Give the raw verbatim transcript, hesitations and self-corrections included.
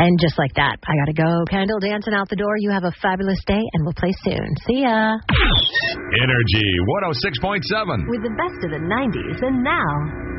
And just like that, I got to go. Kendall dancing out the door. You have a fabulous day, and we'll play soon. See ya. Energy one oh six point seven. With the best of the nineties and now.